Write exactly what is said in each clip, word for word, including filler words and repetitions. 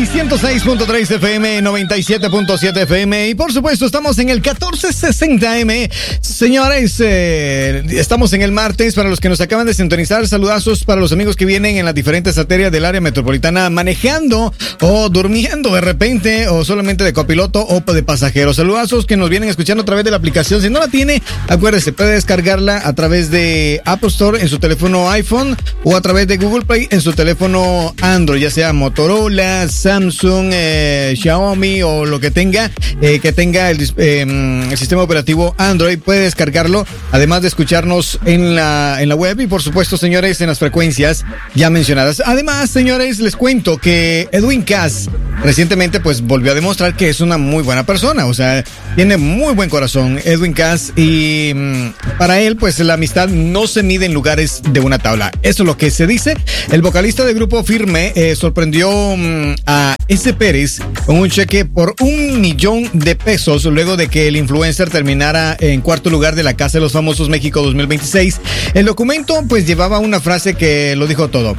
ley ciento seis punto tres F M, noventa y siete punto siete F M y por supuesto estamos en el catorce sesenta M. Señores, eh, estamos en el martes. Para los que nos acaban de sintonizar, saludazos para los amigos que vienen en las diferentes arterias del área metropolitana manejando o durmiendo de repente o solamente de copiloto o de pasajero. Saludazos que nos vienen escuchando a través de la aplicación. Si no la tiene, acuérdese, puede descargarla a través de Apple Store en su teléfono iPhone o a través de Google Play en su teléfono Android, ya sea Motorola, Samsung, eh, Xiaomi o lo que tenga, eh, que tenga el, eh, el sistema operativo Android, puede descargarlo, además de escucharnos en la, en la web y por supuesto, señores, en las frecuencias ya mencionadas. Además, señores, les cuento que Edwin Cass recientemente pues volvió a demostrar que es una muy buena persona, o sea, tiene muy buen corazón Edwin Cass y mmm, para él pues la amistad no se mide en lugares de una tabla. Eso es lo que se dice. El vocalista del grupo Firme eh, sorprendió mmm, a S. Pérez con un cheque por un millón de pesos luego de que el influencer terminara en cuarto lugar de la Casa de los Famosos México dos mil veintiséis. El documento pues llevaba una frase que lo dijo todo: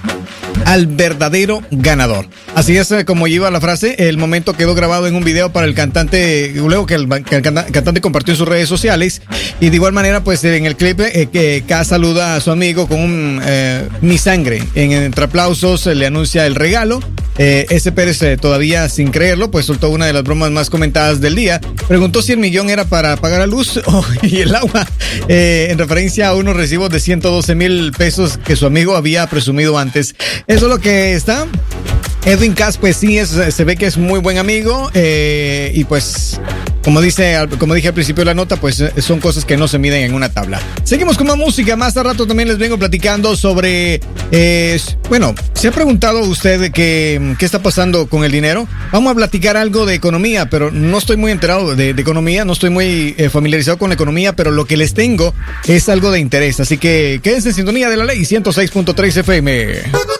al verdadero ganador. Así es como lleva la frase. El momento quedó grabado en un video para el cantante, luego que el, que el cantante compartió en sus redes sociales. Y de igual manera, pues en el clip, eh, que K saluda a su amigo con un eh, mi sangre. En, entre aplausos le anuncia el regalo. Eh, S. Pérez, eh, todavía sin creerlo, pues soltó una de las bromas más comentadas del día. Preguntó si el millón era para pagar la luz oh, y el agua, eh, en referencia a unos recibos de ciento doce mil pesos que su amigo había presumido antes. Eso es lo que está. Edwin Cass, pues sí, es, se ve que es muy buen amigo eh, y pues, como dice, como dije al principio de la nota, pues son cosas que no se miden en una tabla. Seguimos con más música. Más a rato también les vengo platicando sobre, eh, bueno, ¿se ha preguntado usted qué, qué está pasando con el dinero? Vamos a platicar algo de economía, pero no estoy muy enterado de, de economía, no estoy muy eh, familiarizado con la economía, pero lo que les tengo es algo de interés. Así que quédense en sintonía de la ley ciento seis punto tres F M.